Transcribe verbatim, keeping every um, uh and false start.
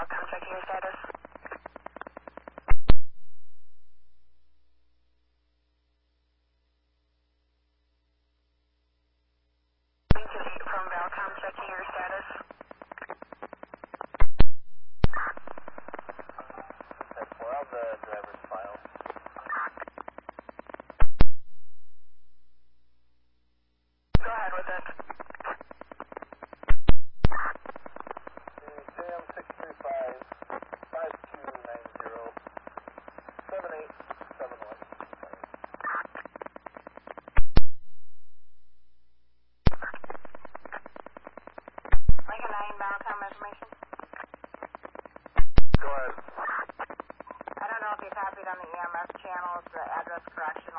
Valcom, checking your status. From Valcom, checking your status. That's four on the driver's file. Go ahead with it. J M six three five, five two nine zero, seven eight seven one. Lincoln nine, Valcom information. Go ahead. I don't know if you copied on the E M S channels the address correction